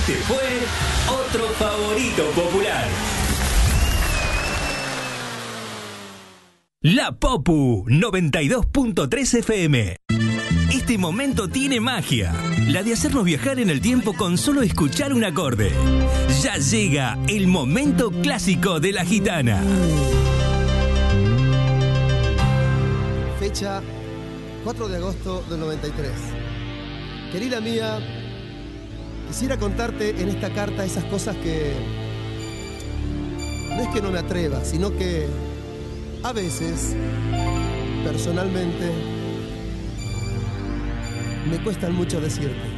Este fue otro favorito popular. La Popu 92.3 FM. Este momento tiene magia, la de hacernos viajar en el tiempo con solo escuchar un acorde. Ya llega el momento clásico de la gitana. Fecha 4 de agosto del 93. Querida mía, quisiera contarte en esta carta esas cosas que no es que no me atreva, sino que a veces, personalmente, me cuestan mucho decirte.